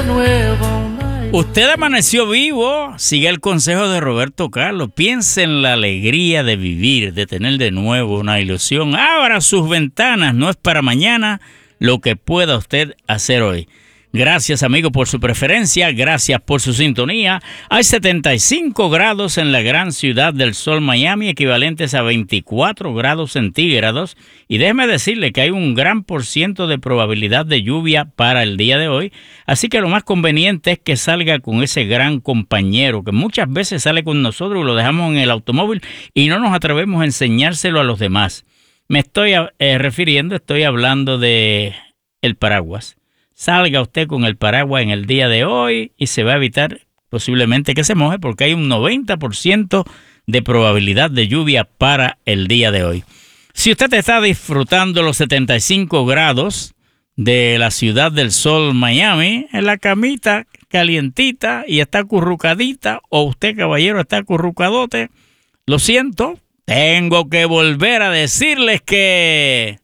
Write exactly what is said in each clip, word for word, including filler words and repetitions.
Usted amaneció vivo, sigue el consejo de Roberto Carlos, piense en la alegría de vivir, de tener de nuevo una ilusión, abra sus ventanas, no es para mañana lo que pueda usted hacer hoy. Gracias, amigo, por su preferencia, gracias por su sintonía. Hay setenta y cinco grados en la gran ciudad del sol Miami, equivalentes a veinticuatro grados centígrados. Y déjeme decirle que hay un gran por ciento de probabilidad de lluvia para el día de hoy. Así que lo más conveniente es que salga con ese gran compañero que muchas veces sale con nosotros y lo dejamos en el automóvil y no nos atrevemos a enseñárselo a los demás. Me estoy eh, refiriendo, estoy hablando de el paraguas. Salga usted con el paraguas en el día de hoy y se va a evitar posiblemente que se moje porque hay un noventa por ciento de probabilidad de lluvia para el día de hoy. Si usted está disfrutando los setenta y cinco grados de la ciudad del sol Miami, en la camita calientita y está acurrucadita, o usted, caballero, está acurrucadote, lo siento, tengo que volver a decirles que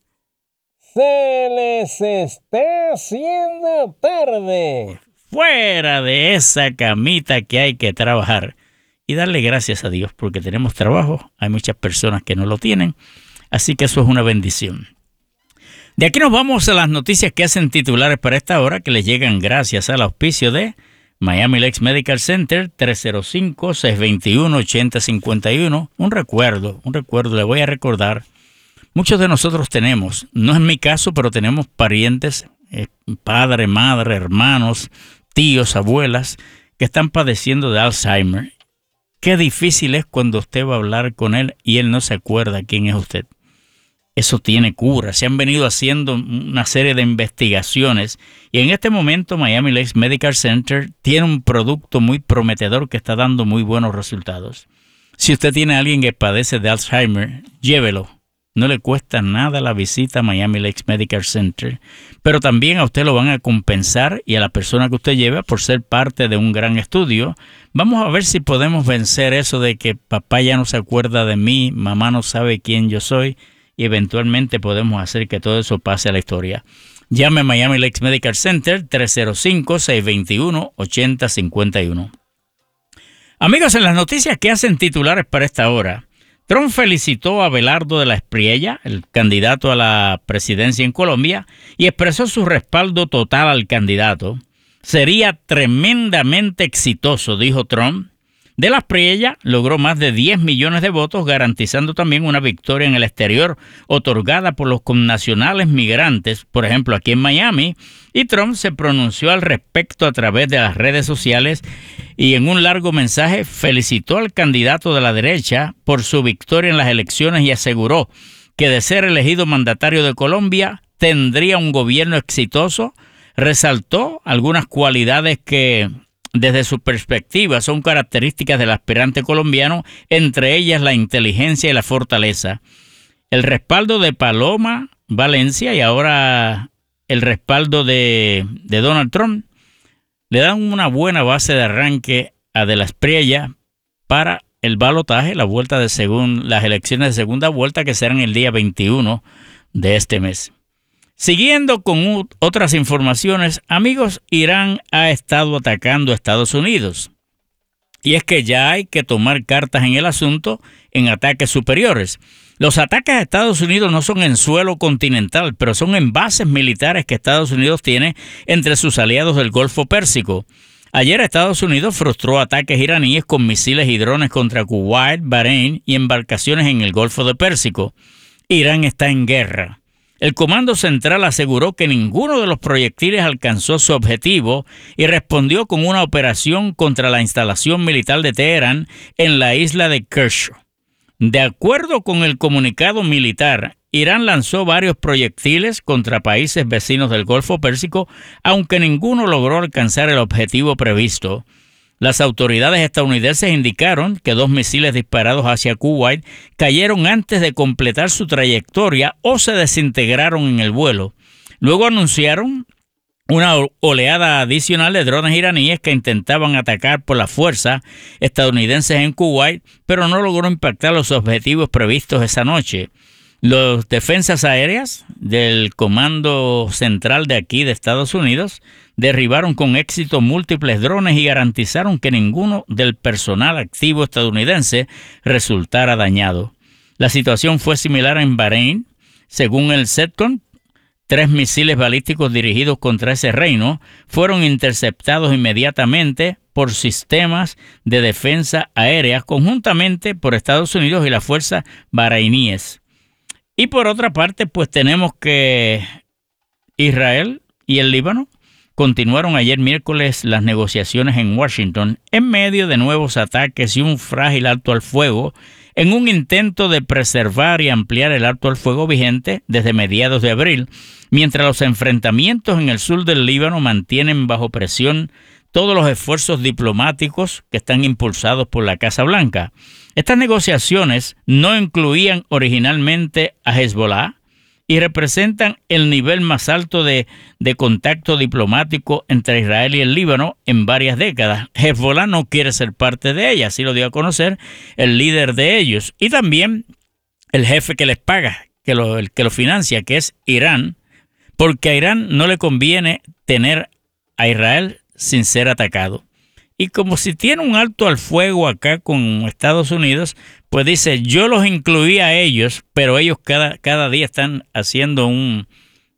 se les está haciendo tarde. Fuera de esa camita que hay que trabajar. Y darle gracias a Dios porque tenemos trabajo. Hay muchas personas que no lo tienen. Así que eso es una bendición. De aquí nos vamos a las noticias que hacen titulares para esta hora, que les llegan gracias al auspicio de Miami Lakes Medical Center, tres cero cinco, seis dos uno, ocho cero cinco uno. Un recuerdo, un recuerdo, le voy a recordar. Muchos de nosotros tenemos, no es mi caso, pero tenemos parientes, eh, padre, madre, hermanos, tíos, abuelas, que están padeciendo de Alzheimer. Qué difícil es cuando usted va a hablar con él y él no se acuerda quién es usted. Eso tiene cura. Se han venido haciendo una serie de investigaciones y en este momento Miami Lakes Medical Center tiene un producto muy prometedor que está dando muy buenos resultados. Si usted tiene a alguien que padece de Alzheimer, llévelo. No le cuesta nada la visita a Miami Lakes Medical Center, pero también a usted lo van a compensar y a la persona que usted lleva por ser parte de un gran estudio. Vamos a ver si podemos vencer eso de que papá ya no se acuerda de mí, mamá no sabe quién yo soy y eventualmente podemos hacer que todo eso pase a la historia. Llame a Miami Lakes Medical Center tres cero cinco, seis dos uno, ocho cero cinco uno. Amigos, en las noticias que hacen titulares para esta hora, Trump felicitó a Abelardo de la Espriella, el candidato a la presidencia en Colombia, y expresó su respaldo total al candidato. Sería tremendamente exitoso, dijo Trump. De la Espriella logró más de diez millones de votos, garantizando también una victoria en el exterior otorgada por los connacionales migrantes, por ejemplo aquí en Miami, y Trump se pronunció al respecto a través de las redes sociales y en un largo mensaje felicitó al candidato de la derecha por su victoria en las elecciones y aseguró que de ser elegido mandatario de Colombia tendría un gobierno exitoso. Resaltó algunas cualidades que desde su perspectiva son características del aspirante colombiano, entre ellas la inteligencia y la fortaleza. El respaldo de Paloma Valencia y ahora el respaldo de, de Donald Trump le dan una buena base de arranque a De la Espriella para el balotaje, la vuelta de según, las elecciones de segunda vuelta que serán el día veintiuno de este mes. Siguiendo con otras informaciones, amigos, Irán ha estado atacando a Estados Unidos. Y es que ya hay que tomar cartas en el asunto en ataques superiores. Los ataques a Estados Unidos no son en suelo continental, pero son en bases militares que Estados Unidos tiene entre sus aliados del Golfo Pérsico. Ayer Estados Unidos frustró ataques iraníes con misiles y drones contra Kuwait, Bahrein y embarcaciones en el Golfo de Pérsico. Irán está en guerra. El Comando Central aseguró que ninguno de los proyectiles alcanzó su objetivo y respondió con una operación contra la instalación militar de Teherán en la isla de Kersh. De acuerdo con el comunicado militar, Irán lanzó varios proyectiles contra países vecinos del Golfo Pérsico, aunque ninguno logró alcanzar el objetivo previsto. Las autoridades estadounidenses indicaron que dos misiles disparados hacia Kuwait cayeron antes de completar su trayectoria o se desintegraron en el vuelo. Luego anunciaron una oleada adicional de drones iraníes que intentaban atacar por la fuerza estadounidenses en Kuwait, pero no logró impactar los objetivos previstos esa noche. Las defensas aéreas del Comando Central de aquí de Estados Unidos derribaron con éxito múltiples drones y garantizaron que ninguno del personal activo estadounidense resultara dañado. La situación fue similar en Bahrein. Según el CENTCOM, tres misiles balísticos dirigidos contra ese reino fueron interceptados inmediatamente por sistemas de defensa aérea conjuntamente por Estados Unidos y las fuerzas bahrainíes. Y por otra parte, pues tenemos que Israel y el Líbano continuaron ayer miércoles las negociaciones en Washington en medio de nuevos ataques y un frágil alto al fuego en un intento de preservar y ampliar el alto al fuego vigente desde mediados de abril, mientras los enfrentamientos en el sur del Líbano mantienen bajo presión todos los esfuerzos diplomáticos que están impulsados por la Casa Blanca. Estas negociaciones no incluían originalmente a Hezbollah y representan el nivel más alto de, de contacto diplomático entre Israel y el Líbano en varias décadas. Hezbollah no quiere ser parte de ella, así lo dio a conocer el líder de ellos. Y también el jefe que les paga, que lo, el que lo financia, que es Irán, porque a Irán no le conviene tener a Israel sin ser atacado. Y como si tiene un alto al fuego acá con Estados Unidos, pues dice, yo los incluí a ellos, pero ellos cada, cada día están haciendo un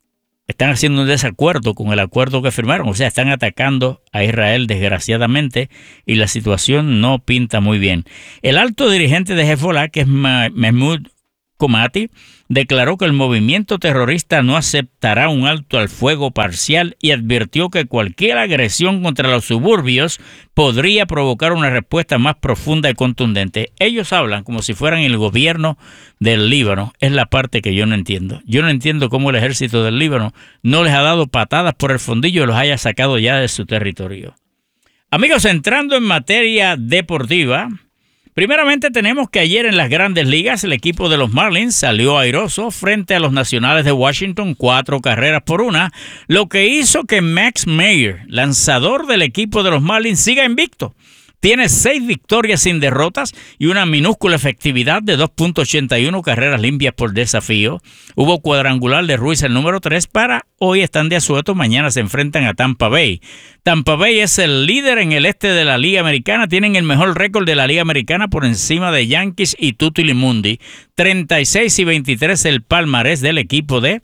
están haciendo un desacuerdo con el acuerdo que firmaron. O sea, están atacando a Israel desgraciadamente y la situación no pinta muy bien. El alto dirigente de Hezbollah, que es Mahmoud Komati, declaró que el movimiento terrorista no aceptará un alto al fuego parcial y advirtió que cualquier agresión contra los suburbios podría provocar una respuesta más profunda y contundente. Ellos hablan como si fueran el gobierno del Líbano. Es la parte que yo no entiendo. Yo no entiendo cómo el ejército del Líbano no les ha dado patadas por el fondillo y los haya sacado ya de su territorio. Amigos, entrando en materia deportiva, primeramente tenemos que ayer en las Grandes Ligas el equipo de los Marlins salió airoso frente a los Nacionales de Washington, cuatro carreras por una, lo que hizo que Max Meyer, lanzador del equipo de los Marlins, siga invicto. Tiene seis victorias sin derrotas y una minúscula efectividad de dos punto ochenta y uno carreras limpias por desafío. Hubo cuadrangular de Ruiz el número tres para hoy están de asueto, mañana se enfrentan a Tampa Bay. Tampa Bay es el líder en el este de la Liga Americana, tienen el mejor récord de la Liga Americana por encima de Yankees y Tutilimundi. treinta y seis y veintitrés el palmarés del equipo de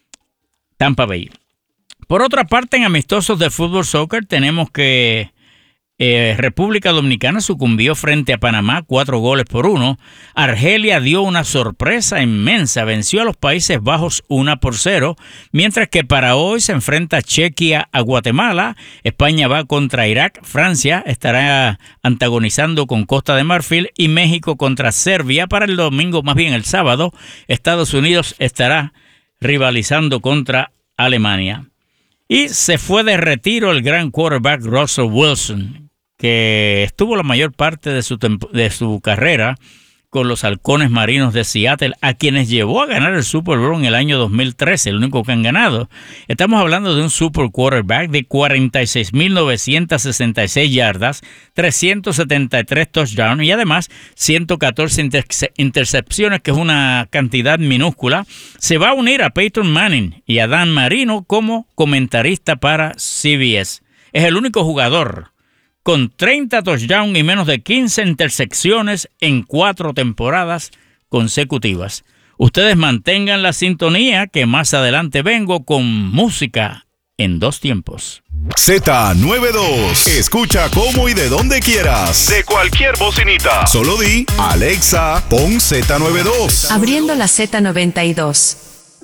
Tampa Bay. Por otra parte, en amistosos de fútbol soccer tenemos que Eh, República Dominicana sucumbió frente a Panamá cuatro goles por uno. Argelia dio una sorpresa inmensa, venció a los Países Bajos uno por cero, mientras que para hoy se enfrenta Chequia a Guatemala, España va contra Irak, Francia estará antagonizando con Costa de Marfil y México contra Serbia. Para el domingo, más bien el sábado, Estados Unidos estará rivalizando contra Alemania. Y se fue de retiro el gran quarterback Russell Wilson, que estuvo la mayor parte de su, temp- de su carrera con los Halcones Marinos de Seattle, a quienes llevó a ganar el Super Bowl en el año dos mil trece, el único que han ganado. Estamos hablando de un super quarterback de cuarenta y seis mil novecientas sesenta y seis yardas, trescientos setenta y tres touchdowns y además ciento catorce inter- intercepciones, que es una cantidad minúscula. Se va a unir a Peyton Manning y a Dan Marino como comentarista para C B S. Es el único jugador con treinta touchdowns y menos de quince intersecciones en cuatro temporadas consecutivas. Ustedes mantengan la sintonía, que más adelante vengo con música en dos tiempos. Z noventa y dos. Escucha cómo y de donde quieras. De cualquier bocinita. Solo di, Alexa, pon Z noventa y dos. Abriendo la Z noventa y dos.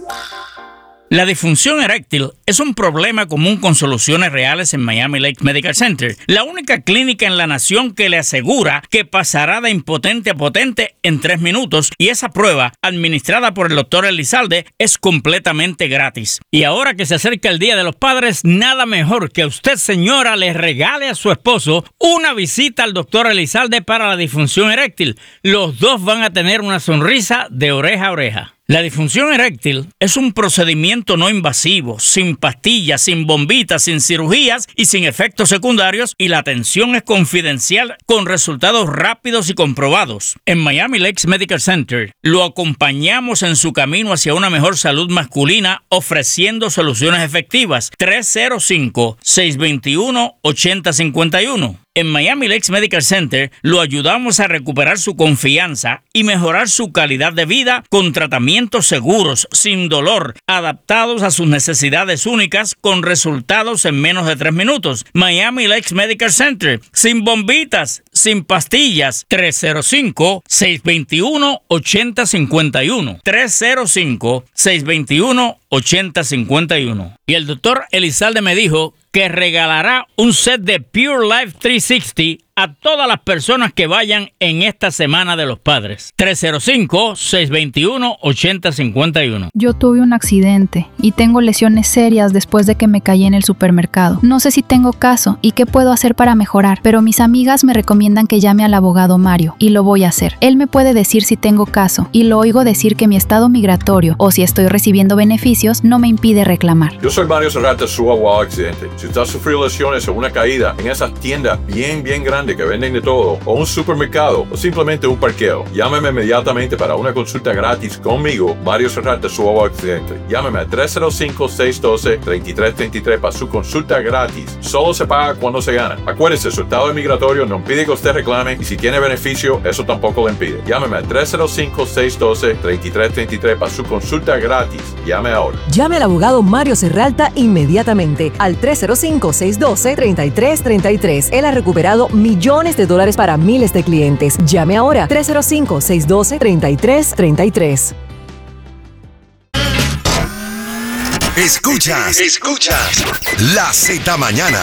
La disfunción eréctil es un problema común con soluciones reales en Miami Lakes Medical Center, la única clínica en la nación que le asegura que pasará de impotente a potente en tres minutos, y esa prueba, administrada por el doctor Elizalde, es completamente gratis. Y ahora que se acerca el Día de los Padres, nada mejor que usted, señora, le regale a su esposo una visita al doctor Elizalde para la disfunción eréctil. Los dos van a tener una sonrisa de oreja a oreja. La disfunción eréctil es un procedimiento no invasivo, sin pastillas, sin bombitas, sin cirugías y sin efectos secundarios, y la atención es confidencial con resultados rápidos y comprobados. En Miami Lakes Medical Center lo acompañamos en su camino hacia una mejor salud masculina, ofreciendo soluciones efectivas. tres cero cinco, seis dos uno, ocho cero cinco uno. En Miami Lakes Medical Center lo ayudamos a recuperar su confianza y mejorar su calidad de vida con tratamientos seguros, sin dolor, adaptados a sus necesidades únicas, con resultados en menos de tres minutos. Miami Lakes Medical Center, sin bombitas, sin pastillas. tres cero cinco, seis dos uno, ocho cero cinco uno. tres cero cinco, seis dos uno, ocho cero cinco uno. Y el doctor Elizalde me dijo que regalará un set de Pure Life trescientos sesenta a todas las personas que vayan en esta Semana de los Padres. tres cero cinco, seis dos uno, ocho cero cinco uno. Yo tuve un accidente y tengo lesiones serias después de que me caí en el supermercado. No sé si tengo caso y qué puedo hacer para mejorar, pero mis amigas me recomiendan que llame al abogado Mario y lo voy a hacer. Él me puede decir si tengo caso y lo oigo decir que mi estado migratorio o si estoy recibiendo beneficios no me impide reclamar. Yo soy Mario Serrata, su abogado accidente. Si usted ha sufrido lesiones o una caída en esas tiendas bien, bien grandes que venden de todo, o un supermercado, o simplemente un parqueo, llámeme inmediatamente para una consulta gratis conmigo, Mario Serrata, su abogado accidente. Llámeme a tres cero cinco, seis uno dos, tres tres tres tres para su consulta gratis. Solo se paga cuando se gana. Acuérdese, su estado migratorio no impide que usted reclame, y si tiene beneficio, eso tampoco le impide. Llámeme a tres cero cinco, seis uno dos, tres tres tres tres para su consulta gratis. Llame ahora. Llame al abogado Mario Serralta inmediatamente al tres cero cinco, seis uno dos, tres tres tres tres. Él ha recuperado millones de dólares para miles de clientes. Llame ahora tres cero cinco, seis uno dos, tres tres tres tres. Escuchas, escuchas La Z Mañana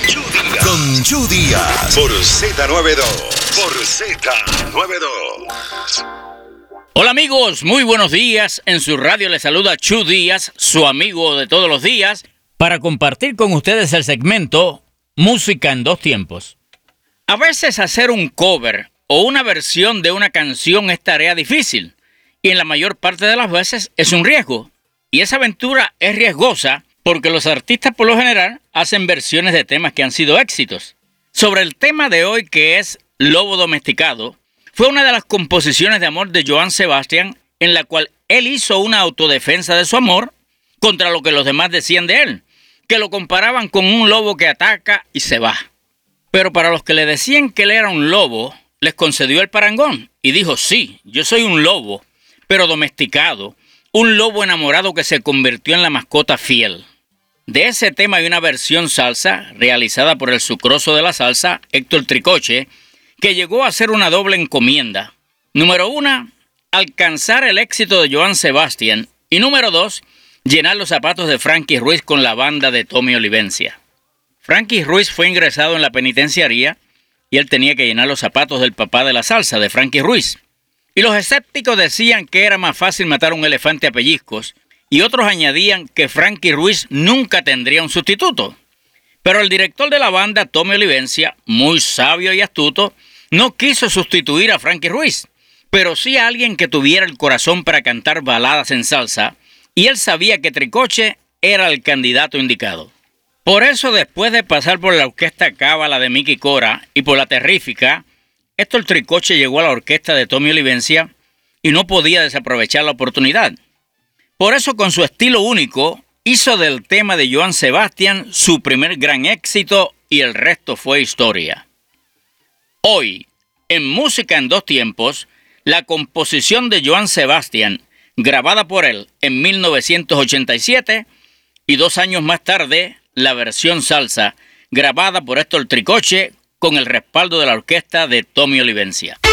con Chu Díaz por Z noventa y dos, por Z noventa y dos. Hola amigos, muy buenos días. En su radio les saluda Chu Díaz, su amigo de todos los días, para compartir con ustedes el segmento Música en dos tiempos. A veces hacer un cover o una versión de una canción es tarea difícil, y en la mayor parte de las veces es un riesgo. Y esa aventura es riesgosa porque los artistas por lo general hacen versiones de temas que han sido éxitos. Sobre el tema de hoy, que es Lobo Domesticado, fue una de las composiciones de amor de Joan Sebastian, en la cual él hizo una autodefensa de su amor contra lo que los demás decían de él, que lo comparaban con un lobo que ataca y se va. Pero para los que le decían que él era un lobo, les concedió el parangón y dijo: sí, yo soy un lobo, pero domesticado, un lobo enamorado que se convirtió en la mascota fiel. De ese tema hay una versión salsa realizada por el sucroso de la salsa, Héctor Tricoche, que llegó a ser una doble encomienda. Número uno, alcanzar el éxito de Joan Sebastian, y número dos, llenar los zapatos de Frankie Ruiz con la banda de Tommy Olivencia. Frankie Ruiz fue ingresado en la penitenciaría y él tenía que llenar los zapatos del papá de la salsa, de Frankie Ruiz. Y los escépticos decían que era más fácil matar a un elefante a pellizcos, y otros añadían que Frankie Ruiz nunca tendría un sustituto. Pero el director de la banda, Tommy Olivencia, muy sabio y astuto, no quiso sustituir a Frankie Ruiz, pero sí a alguien que tuviera el corazón para cantar baladas en salsa, y él sabía que Tricoche era el candidato indicado. Por eso, después de pasar por la orquesta Cábala de Mickey Cora y por la Terrífica, Héctor Tricoche llegó a la orquesta de Tommy Olivencia y no podía desaprovechar la oportunidad. Por eso, con su estilo único, hizo del tema de Joan Sebastian su primer gran éxito, y el resto fue historia. Hoy, en Música en dos tiempos, la composición de Joan Sebastian, grabada por él en mil novecientos ochenta y siete, y dos años más tarde, la versión salsa, grabada por Héctor Tricoche con el respaldo de la orquesta de Tommy Olivencia.